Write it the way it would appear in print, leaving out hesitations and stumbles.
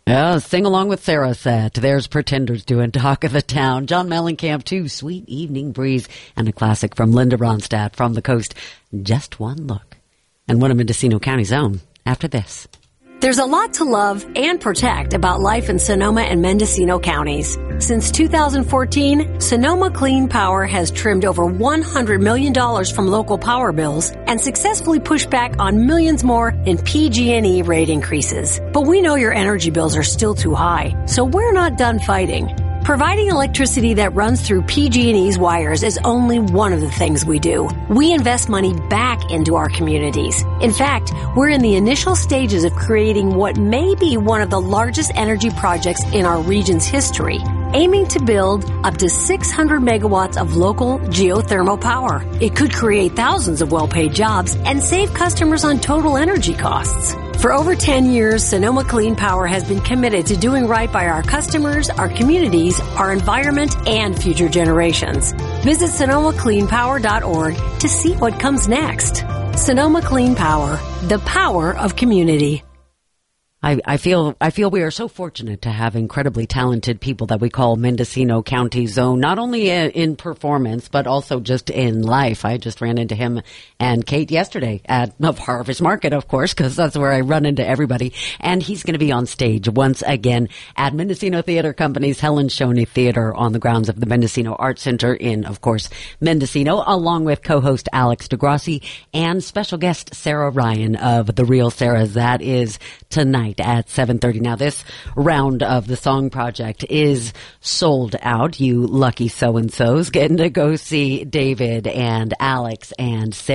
Yeah, sing along with Sarah set. There's Pretenders doing Talk of the Town. John Mellencamp, too. Sweet Evening Breeze. And a classic from Linda Ronstadt, From the Coast. Just One Look. And one of Mendocino County's own after this. There's a lot to love and protect about life in Sonoma and Mendocino counties. Since 2014, Sonoma Clean Power has trimmed over $100 million from local power bills and successfully pushed back on millions more in PG&E rate increases. But we know your energy bills are still too high, so we're not done fighting. Providing electricity that runs through PG&E's wires is only one of the things we do. We invest money back into our communities. In fact, we're in the initial stages of creating what may be one of the largest energy projects in our region's history, aiming to build up to 600 megawatts of local geothermal power. It could create thousands of well-paid jobs and save customers on total energy costs. For over 10 years, Sonoma Clean Power has been committed to doing right by our customers, our communities, our environment, and future generations. Visit SonomaCleanPower.org to see what comes next. Sonoma Clean Power, the power of community. I feel we are so fortunate to have incredibly talented people that we call Mendocino County Zone, not only in performance, but also just in life. I just ran into him and Kate yesterday at Harvest Market, of course, because that's where I run into everybody. And he's going to be on stage once again at Mendocino Theater Company's Helen Shoney Theater on the grounds of the Mendocino Arts Center in, of course, Mendocino, along with co-host Alex DeGrossi and special guest Sarah Ryan of The Real Sarahs. That is tonight at 7:30. Now, this round of the Song Project is sold out. You lucky so-and-sos getting to go see David and Alex and Sarah.